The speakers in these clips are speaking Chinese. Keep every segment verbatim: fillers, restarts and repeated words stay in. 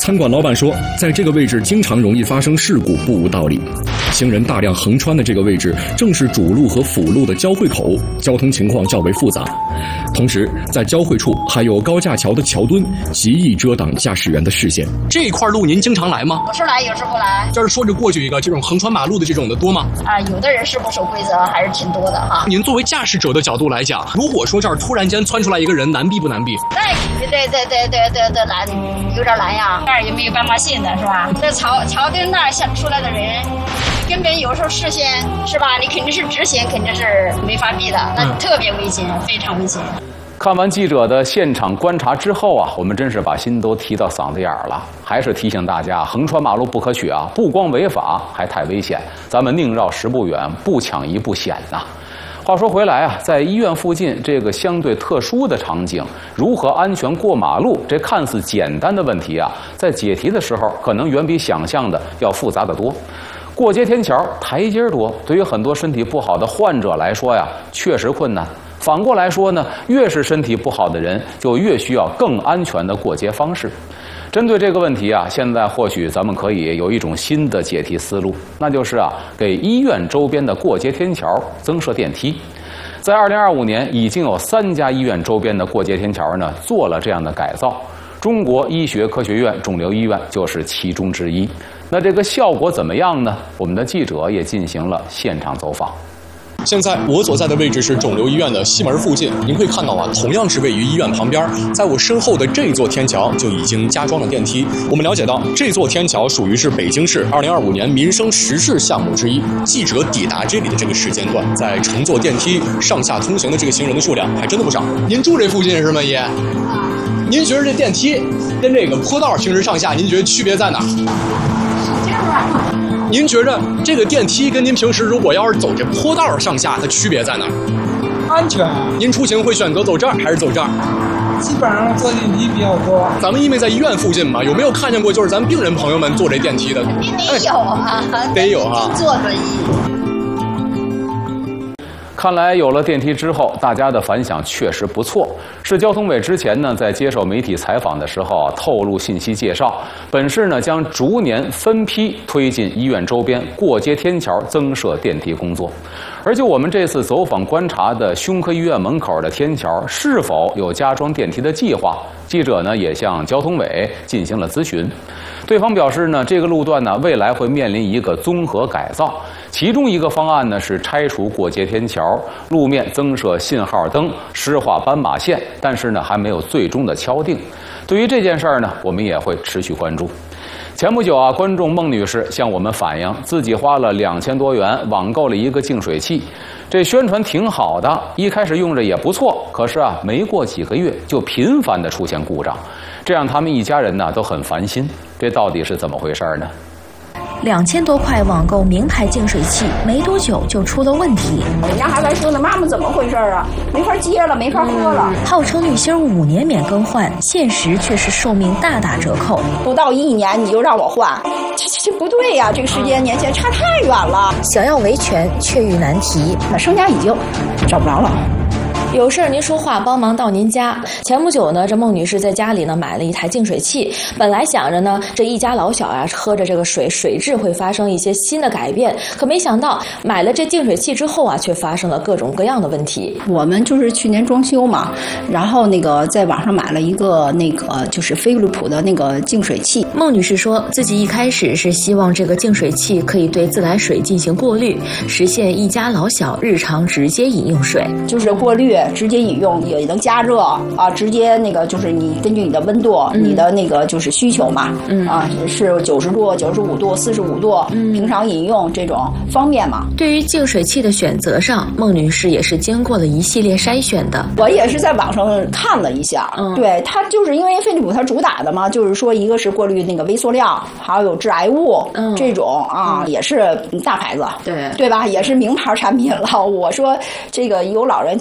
餐馆老板说，在这个位置经常容易发生事故，不无道理。行人大量横穿的这个位置，正是主路和辅路的交汇口，交通情况较为复杂。同时，在交汇处还有高架桥的桥墩，极易遮挡驾驶员的视线。 这一块路您经常来吗？ 有时来，有时不来。 这儿说着过去一个这种横穿马路的这种的多吗？ 啊，有的人是不守规则，还是挺多的哈。 您作为驾驶者的角度来讲，如果说这儿突然间窜出来一个人，难避不难避？ 哎，对对对对对对，难，有点难呀。这儿也没有斑马线的是吧？这桥桥墩那儿下出来的人，根本有时候视线是吧？你肯定是直线，肯定是没法避的，那特别危险，非常危险。 看完记者的现场观察之后啊，我们真是把心都提到嗓子眼儿了。还是提醒大家，横穿马路不可取啊！不光违法，还太危险。咱们宁绕十步远，不抢一步险呐。话说回来啊，在医院附近这个相对特殊的场景，如何安全过马路，这看似简单的问题啊，在解题的时候可能远比想象的要复杂得多。过街天桥台阶多，对于很多身体不好的患者来说呀，确实困难。反过来说呢，越是身体不好的人，就越需要更安全的过街方式。针对这个问题啊，现在或许咱们可以有一种新的解题思路，那就是啊，给医院周边的过街天桥增设电梯。在二零二五年，已经有三家医院周边的过街天桥呢做了这样的改造。中国医学科学院肿瘤医院就是其中之一。那这个效果怎么样呢？我们的记者也进行了现场走访。 现在我所在的位置是肿瘤医院的西门附近，您可以看到啊，同样是位于医院旁边，在我身后的这座天桥就已经加装了电梯。我们了解到，这座天桥属于是北京市二零二五年民生实事项目之一。记者抵达这里的这个时间段，在乘坐电梯上下通行的这个行人的数量还真的不少。您住这附近是吗，爷？您觉得这电梯跟这个坡道平时上下，您觉得区别在哪？您觉着这个电梯跟您平时如果要是走这坡道上下，它区别在哪？ 安全。 您出行会选择走这儿还是走这儿？ 基本上坐电梯比较多。 咱们因为在医院附近嘛，有没有看见过就是咱病人朋友们坐这电梯的？ 肯定得有啊， 得有哈。 坐轮椅。 看来有了电梯之后，大家的反响确实不错。市交通委之前呢，在接受媒体采访的时候啊，透露信息介绍，本市呢将逐年分批推进医院周边过街天桥增设电梯工作。而就我们这次走访观察的胸科医院门口的天桥是否有加装电梯的计划，记者呢也向交通委进行了咨询。对方表示呢，这个路段呢未来会面临一个综合改造，其中一个方案呢是拆除过街天桥，路面增设信号灯，施画斑马线，但是呢还没有最终的敲定。对于这件事儿呢，我们也会持续关注。前不久啊，观众孟女士向我们反映，自己花了两千多元网购了一个净水器，这宣传挺好的，一开始用着也不错，可是啊，没过几个月就频繁的出现故障，这让他们一家人呢都很烦心。这到底是怎么回事呢？ 两千多块网购名牌净水器，没多久就出了问题。 人家还来说呢，妈妈怎么回事啊？没法接了，没法喝了。 号称滤芯五年免更换，现实却是寿命大打折扣。 不到一年你就让我换，这这这不对呀！这个时间年限差太远了。 想要维权却遇难题， 那商家已经找不着了。 有事儿您说话，帮忙到您家。前不久呢，这孟女士在家里呢买了一台净水器，本来想着呢这一家老小呀、啊、喝着这个水水质会发生一些新的改变，可没想到买了这净水器之后啊，却发生了各种各样的问题。 我们就是去年装修嘛，然后那个在网上买了一个那个就是飞利浦的那个净水器。 孟女士说自己一开始是希望这个净水器可以对自来水进行过滤，实现一家老小日常直接饮用水， 就是过滤。直接饮用也能加热啊，直接那个就是你根据你的温度，嗯、你的那个就是需求嘛，嗯啊是九十度、九十五度、四十五度，嗯，平常饮用这种方便嘛。 对于净水器的选择上，孟女士也是经过了一系列筛选的。 我也是在网上看了一下，嗯，对，它就是因为飞利浦它主打的嘛，就是说一个是过滤那个微塑料，还有致癌物，嗯，这种啊、嗯、也是大牌子， 对对吧？ 也是名牌产品了。我说这个有老人家里有老人。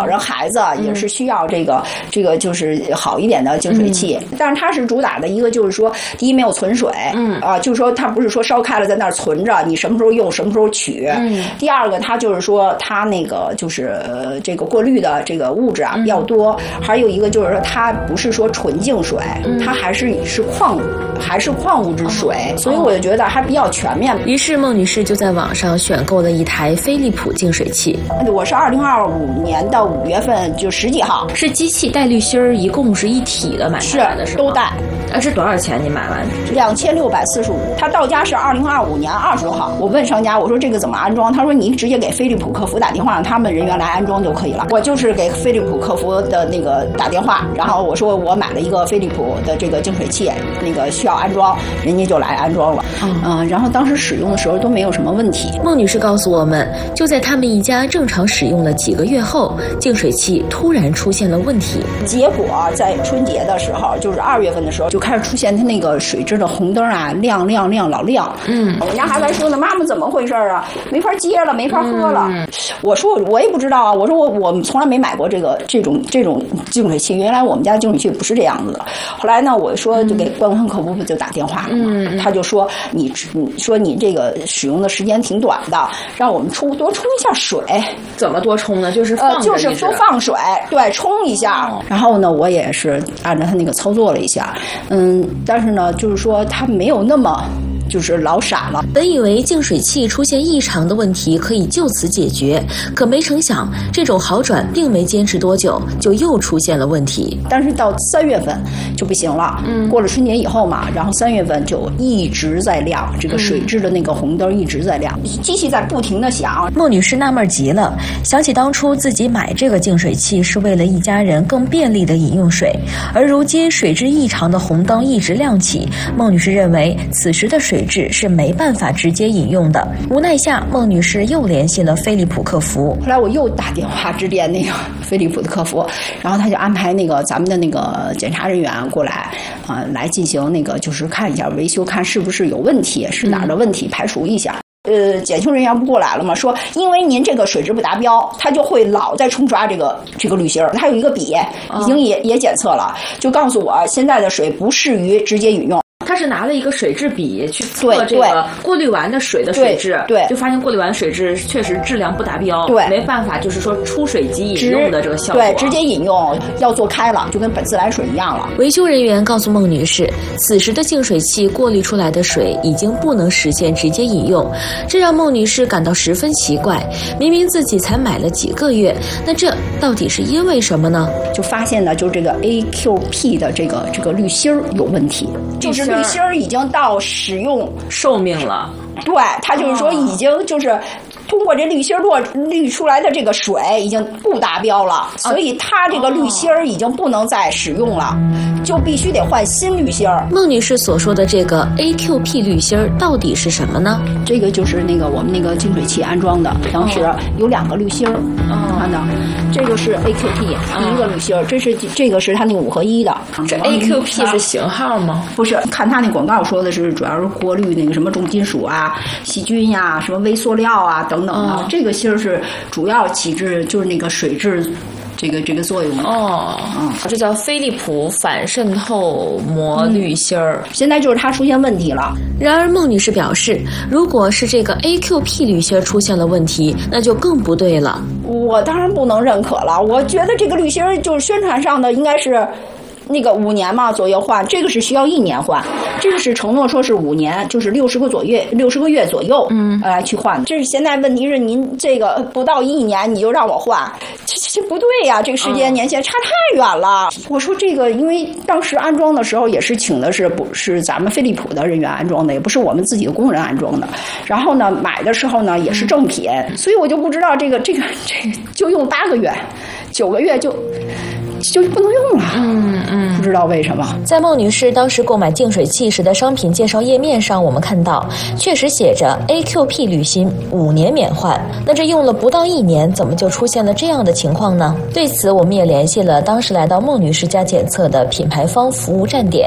人孩子也是需要这个、嗯、这个就是好一点的净水器、嗯、但是它是主打的一个就是说第一没有存水，嗯啊，就是说它不是说烧开了在那儿存着，你什么时候用什么时候取，嗯，第二个它就是说它那个就是呃这个过滤的这个物质啊比较多、嗯、还有一个就是说它不是说纯净水、嗯、它还是是矿还是矿物质水、哦、所以我就觉得还比较全面。 于是孟女士就在网上选购了一台飞利浦净水器。 我是二零二五年的五月份就十几号， 是机器带滤芯儿，一共是一体的买下来的是吗？ 都带。 啊，这多少钱？你买完？ 两千六百四十五。他到家是二零二五年二十号。我问商家，我说这个怎么安装？他说你直接给飞利浦客服打电话，让他们人员来安装就可以了。我就是给飞利浦客服的那个打电话，然后我说我买了一个飞利浦的这个净水器，那个需要安装，人家就来安装了。嗯、呃，然后当时使用的时候都没有什么问题。 孟女士告诉我们，就在他们一家正常使用了几个月后，净水器突然出现了问题。 结果在春节的时候，就是二月份的时候，就开始出现它那个水质的红灯啊，亮亮亮老亮。嗯，我们家孩子还说呢，妈妈怎么回事啊？没法接了，没法喝了。嗯、我说我也不知道啊，我说我我们从来没买过这个这种这种净水器，原来我们家净水器不是这样子的。后来呢，我说就给观光客服就打电话了嘛，嗯、他就说你你说你这个使用的时间挺短的，让我们出多冲一下水。 怎么多冲呢？就是放呃，就是多放水，对，冲一下。哦、然后呢，我也是按照他那个操作了一下，嗯，但是呢，就是说他没有那么。就是老傻了。 本以为净水器出现异常的问题可以就此解决，可没成想这种好转并没坚持多久，就又出现了问题。 但是到三月份就不行了，嗯，过了春节以后嘛，然后三月份就一直在亮，这个水质的那个红灯一直在亮，嗯、机器在不停的响。 孟女士纳闷极了，想起当初自己买这个净水器是为了一家人更便利的饮用水，而如今水质异常的红灯一直亮起，孟女士认为此时的水水质是没办法直接饮用的。无奈下，孟女士又联系了飞利浦客服。 后来我又打电话致电那个飞利浦的客服，然后他就安排那个咱们的那个检查人员过来，啊、呃，来进行那个就是看一下维修，看是不是有问题，是哪儿的问题，排除一下。呃，检修人员不过来了嘛，说因为您这个水质不达标，他就会老在冲刷这个这个滤芯儿。他有一个笔，已经也、哦、也检测了，就告诉我现在的水不适于直接饮用。 他是拿了一个水质笔去测这个过滤完的水的水质， 对， 对就发现过滤完水质确实质量不达标， 对， 没办法，就是说出水即饮用的这个效果， 对，直接饮用要做开了，就跟本自来水一样了。 维修人员告诉孟女士，此时的净水器过滤出来的水已经不能实现直接饮用，这让孟女士感到十分奇怪。明明自己才买了几个月，那这到底是因为什么呢？ 就发现呢，就是这个 A Q P 的这个这个滤芯儿有问题，就是滤芯儿已经到使用寿命了。 对，它就是说已经就是通过这滤芯落滤出来的这个水已经不达标了，所以它这个滤芯已经不能再使用了，就必须得换新滤芯。 孟女士所说的这个 A Q P 滤芯到底是什么呢？ 这个就是那个我们那个净水器安装的，当时有两个滤芯，你看到，这个是 A Q P 第一个滤芯，这是这个是它那个五合一的。 这 A Q P 是型号吗？ 不是，看它那广告说的是主要是过滤那个什么重金属啊、细菌呀、什么微塑料啊等等的。哦、这个芯儿是主要起至就是那个水质这个这个作用哦，嗯，这叫飞利浦反渗透膜滤芯儿、 嗯。现在就是它出现问题了。 然而孟女士表示，如果是这个 A Q P 滤芯出现了问题，那就更不对了。 我当然不能认可了。我觉得这个滤芯就是宣传上的应该是。那个五年嘛左右换，这个是需要一年换，这个是承诺说是五年，就是六十个左右，六十个月左右，嗯，来、呃、去换。这是现在问题是您这个不到一年你就让我换，这这不对呀、啊，这个时间年限差太远了。嗯、我说这个，因为当时安装的时候也是请的是不是咱们飞利浦的人员安装的，也不是我们自己的工人安装的。然后呢，买的时候呢也是正品，嗯、所以我就不知道这个这个这个就用八个月，九个月就。就不能用了，嗯嗯，不知道为什么。 在孟女士当时购买净水器时的商品介绍页面上，我们看到确实写着 A Q P 滤芯五年免换。那这用了不到一年，怎么就出现了这样的情况呢？对此，我们也联系了当时来到孟女士家检测的品牌方服务站点。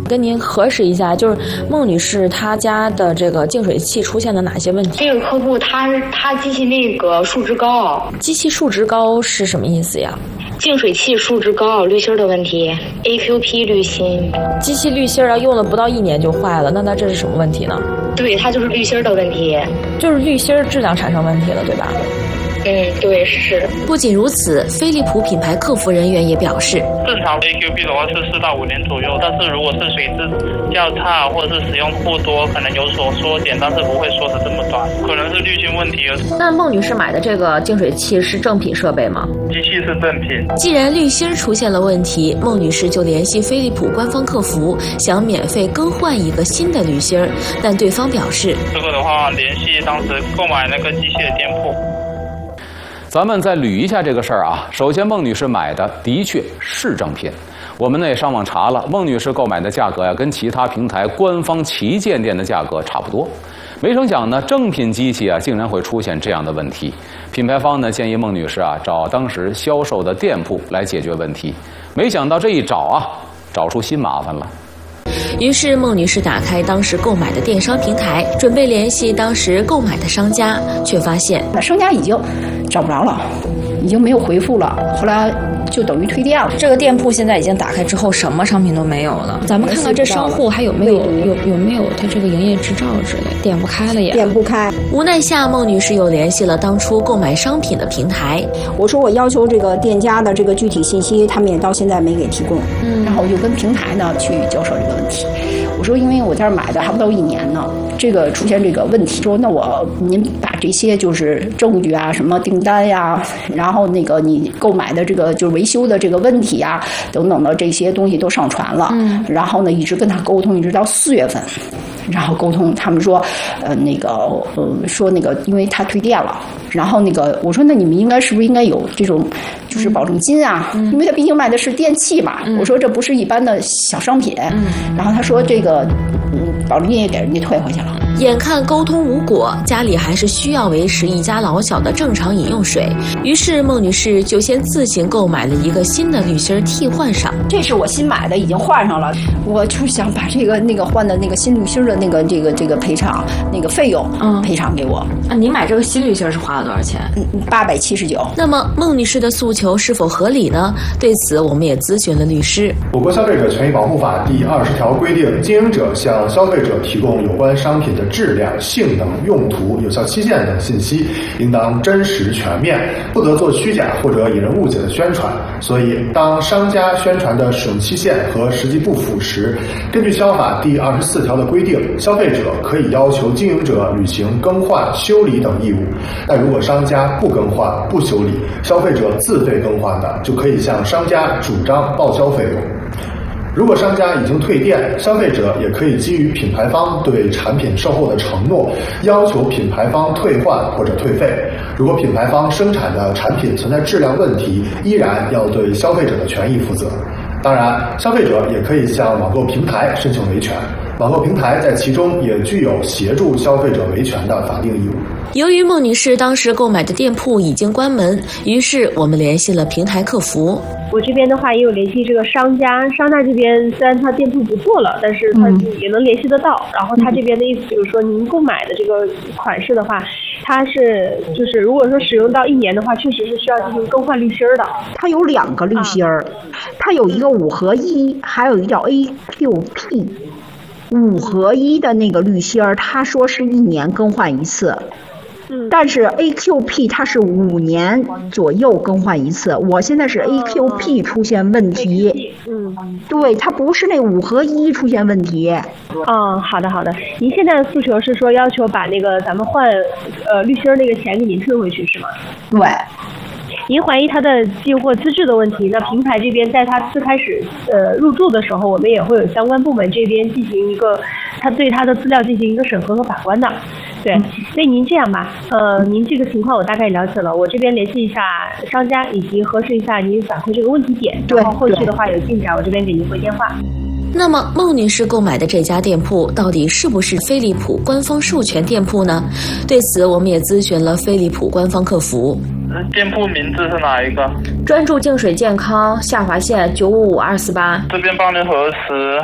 跟您核实一下，就是孟女士她家的这个净水器出现了哪些问题？ 这个客户他他机器那个数值高， 机器数值高是什么意思呀？ 净水器数值高，滤芯的问题 ，A Q P 滤芯。 机器滤芯啊，用了不到一年就坏了，那那这是什么问题呢？ 对，它就是滤芯的问题， 就是滤芯质量产生问题了，对吧？ 嗯，对，是。 不仅如此，飞利浦品牌客服人员也表示， 正常 A Q P 的话是四到五年左右，但是如果是水质较差或者是使用过多，可能有所缩减，但是不会缩得这么短，可能是滤芯问题。 那孟女士买的这个净水器是正品设备吗？ 机器是正品。 既然滤芯出现了问题，孟女士就联系飞利浦官方客服，想免费更换一个新的滤芯，但对方表示， 这个的话联系当时购买那个机器的店铺。 咱们再捋一下这个事儿啊。首先，孟女士买的的确是正品，我们呢也上网查了，孟女士购买的价格呀，跟其他平台官方旗舰店的价格差不多。没成想呢，正品机器啊，竟然会出现这样的问题。品牌方呢建议孟女士啊，找当时销售的店铺来解决问题。没想到这一找啊，找出新麻烦了。于是孟女士打开当时购买的电商平台，准备联系当时购买的商家，却发现那商家已经找不着了，已经没有回复了，后来就等于退店了。 这个店铺现在已经打开之后，什么商品都没有了。咱们看看这商户还有没有有有没有他这个营业执照之类，点不开了也。 点不开。 无奈下，孟女士又联系了当初购买商品的平台。 我说我要求这个店家的这个具体信息，他们也到现在没给提供。嗯，然后我就跟平台呢去交涉这个问题。我说因为我这儿买的还不到一年呢，这个出现这个问题，说那我您把这些就是证据啊，什么订单呀，然后那个你购买的这个就是维修的这个问题啊等等的这些东西都上传了。嗯，然后呢一直跟他沟通，一直到四月份。然后沟通，他们说，呃，那个，呃，说那个，因为他退店了，然后那个，我说那你们应该是不是应该有这种，就是保证金啊？嗯、因为他毕竟卖的是电器嘛。嗯、我说这不是一般的小商品。嗯、然后他说这个，嗯，保证金也给人家退回去了。 眼看沟通无果，家里还是需要维持一家老小的正常饮用水，于是孟女士就先自行购买了一个新的滤芯替换上。 这是我新买的，已经换上了。我就想把这个那个换的那个新滤芯的那个这个这个赔偿那个费用赔偿给我。 啊，你买这个新滤芯是花了多少钱？ 嗯，八百七十九。 那么孟女士的诉求是否合理呢？对此，我们也咨询了律师。 我国消费者权益保护法第二十条规定，经营者向消费者提供有关商品的质量、性能、用途、有效期限等信息，应当真实全面，不得做虚假或者引人误解的宣传。所以，当商家宣传的使用期限和实际不符时，根据消法第二十四条的规定，消费者可以要求经营者履行更换、修理等义务。但如果商家不更换、不修理，消费者自费更换的，就可以向商家主张报销费用。如果商家已经退店，消费者也可以基于品牌方对产品售后的承诺，要求品牌方退换或者退费。如果品牌方生产的产品存在质量问题，依然要对消费者的权益负责。当然，消费者也可以向网购平台申请维权，网购平台在其中也具有协助消费者维权的法定义务。 由于孟女士当时购买的店铺已经关门，于是我们联系了平台客服。 我这边的话也有联系这个商家，商家这边虽然他店铺不做了，但是他也能联系得到。嗯、然后他这边的意思就是说，您购买的这个款式的话，它是就是如果说使用到一年的话，确实是需要进行更换滤芯的。 它有两个滤芯儿，啊、它有一个五合一，还有一叫 A Q P。五合一的那个滤芯儿，他说是一年更换一次。但是 A Q P 它是五年左右更换一次，我现在是 A Q P 出现问题，嗯，对，它不是那五合一出现问题。 嗯，好的好的，您现在的诉求是说要求把那个咱们换呃滤芯那个钱给您退回去是吗？ 对。 您怀疑他的进货资质的问题，那平台这边在他最开始呃入驻的时候，我们也会有相关部门这边进行一个他对他的资料进行一个审核和把关的。对，所以您这样吧，呃，您这个情况我大概了解了，我这边联系一下商家，以及核实一下您反馈这个问题点，然后后续的话有进展，我这边给您回电话。 那么孟女士购买的这家店铺到底是不是飞利浦官方授权店铺呢？对此我们也咨询了飞利浦官方客服。 店铺名字是哪一个？ 专注净水健康，下划线九五五二四八。 这边帮您核实，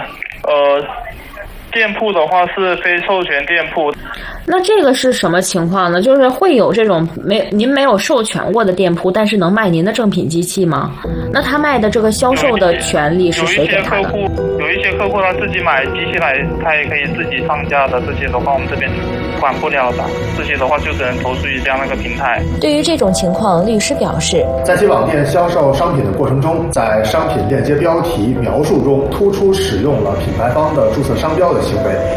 呃，店铺的话是非授权店铺。 那这个是什么情况呢？就是会有这种没您没有授权过的店铺，但是能卖您的正品机器吗？那他卖的这个销售的权利是谁给他的？ 有一些客户，有一些客户他自己买机器来，他也可以自己上架的，这些的话我们这边管不了的，这些的话就只能投诉一下那个平台。 对于这种情况，律师表示， 在其网店销售商品的过程中，在商品链接标题描述中突出使用了品牌方的注册商标的行为，